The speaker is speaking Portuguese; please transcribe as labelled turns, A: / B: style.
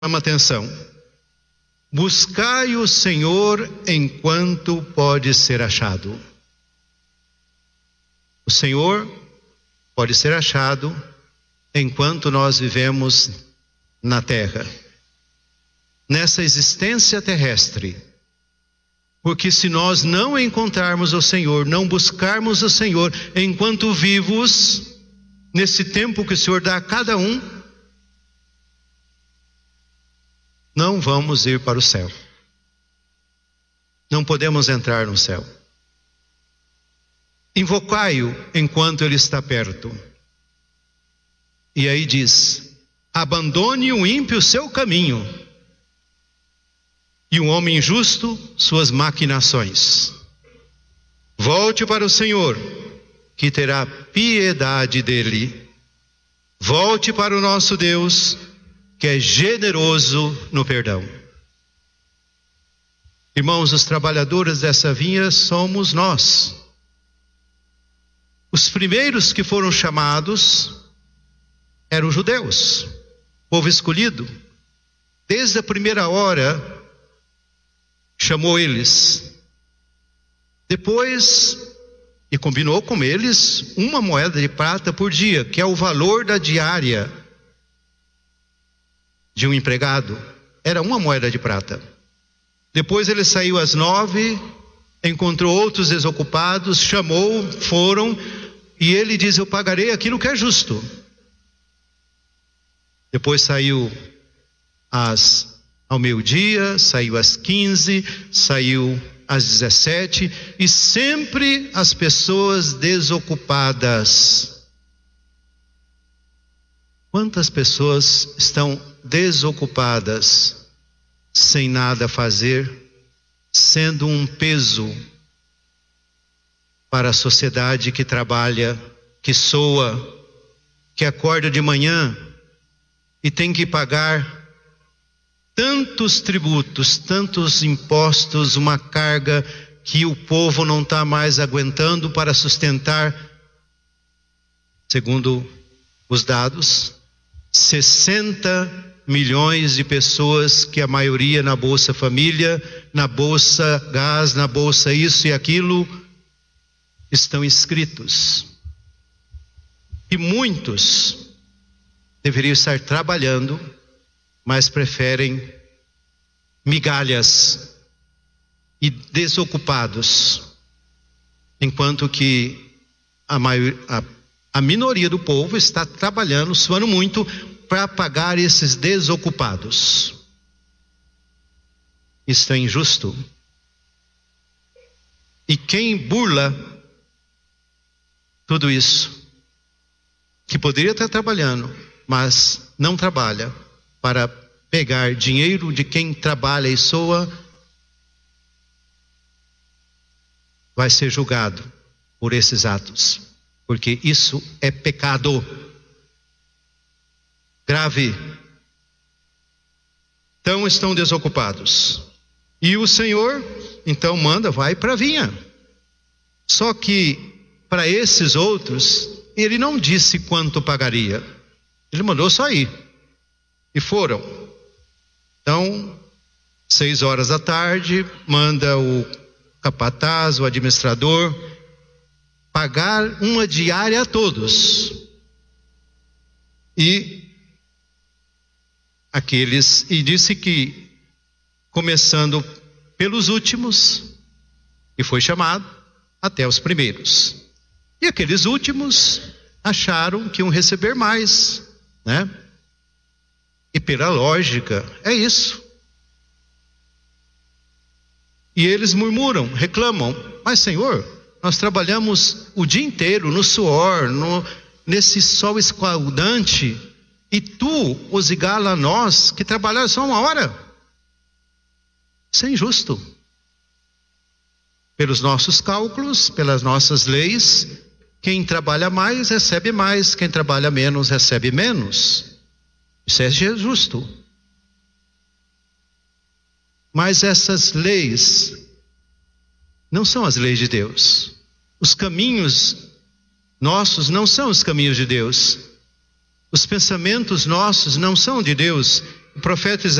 A: Chama atenção. Buscai o Senhor enquanto pode ser achado. O Senhor pode ser achado enquanto nós vivemos na terra, nessa existência terrestre. Porque se nós não encontrarmos o Senhor, não buscarmos o Senhor enquanto vivos, nesse tempo que o Senhor dá a cada um, não vamos ir para o céu. Não podemos entrar no céu. Invocai-o enquanto ele está perto. E aí diz: abandone o ímpio seu caminho, e o homem justo suas maquinações. Volte para o Senhor, que terá piedade dele. Volte para o nosso Deus, que é generoso no perdão. Irmãos, os trabalhadores dessa vinha somos nós. Os primeiros que foram chamados eram os judeus, povo escolhido. Desde a primeira hora chamou eles. Depois, e combinou com eles uma moeda de prata por dia, que é o valor da diária de um empregado. Era uma moeda de prata. Depois ele saiu às 9, encontrou outros desocupados, chamou, foram, e ele diz: eu pagarei aquilo que é justo. Depois saiu ao meio-dia, saiu às 15, saiu às 17, e sempre as pessoas desocupadas. Quantas pessoas estão desocupadas, sem nada a fazer, sendo um peso para a sociedade que trabalha, que soa, que acorda de manhã e tem que pagar tantos tributos, tantos impostos, uma carga que o povo não está mais aguentando para sustentar. Segundo os dados, 60 milhões de pessoas, que a maioria na Bolsa Família, na Bolsa Gás, na Bolsa isso e aquilo, estão inscritos. E muitos deveriam estar trabalhando, mas preferem migalhas e desocupados, enquanto que a minoria do povo está trabalhando, suando muito para pagar esses desocupados. Isso é injusto. E quem burla tudo isso, que poderia estar trabalhando, mas não trabalha para pegar dinheiro de quem trabalha e soa, vai ser julgado por esses atos, porque isso é pecado grave. Então estão desocupados. E o Senhor então manda: vai para a vinha. Só que para esses outros, ele não disse quanto pagaria. Ele mandou só ir. E foram. Então, 6 horas da tarde, manda o capataz, o administrador, pagar uma diária a todos. E disse que, começando pelos últimos, que foi chamado, até os primeiros. E aqueles últimos acharam que iam receber mais, né? E pela lógica, é isso. E eles murmuram, reclamam: mas Senhor, nós trabalhamos o dia inteiro no suor, nesse sol escaldante, e tu os igala a nós que trabalharam só 1 hora. Isso é injusto. Pelos nossos cálculos, pelas nossas leis, quem trabalha mais recebe mais, quem trabalha menos recebe menos. Isso é justo. Mas essas leis não são as leis de Deus. Os caminhos nossos não são os caminhos de Deus. Os pensamentos nossos não são de Deus. o profeta